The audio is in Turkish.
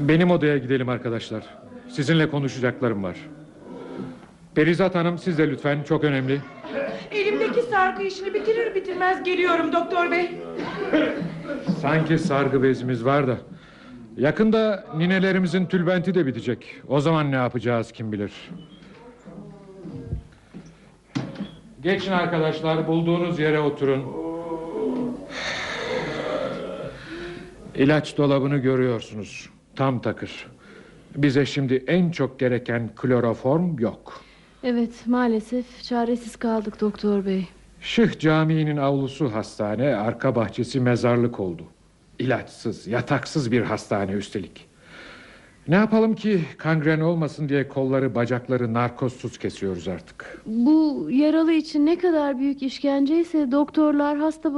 Benim odaya gidelim arkadaşlar. Sizinle konuşacaklarım var. Perizat Hanım, siz de lütfen, çok önemli. Elimdeki sargı işini bitirir bitirmez geliyorum doktor bey. Sanki sargı bezimiz var da. Yakında ninelerimizin tülbenti de bitecek. O zaman ne yapacağız kim bilir. Geçin arkadaşlar, bulduğunuz yere oturun. İlaç dolabını görüyorsunuz. Tam takır. Bize şimdi en çok gereken kloroform yok. Evet, maalesef çaresiz kaldık doktor bey. Şıh Camii'nin avlusu hastane, arka bahçesi mezarlık oldu. İlaçsız, yataksız bir hastane üstelik. Ne yapalım ki, kangren olmasın diye kolları, bacakları narkozsuz kesiyoruz artık. Bu yaralı için ne kadar büyük işkenceyse doktorlar hasta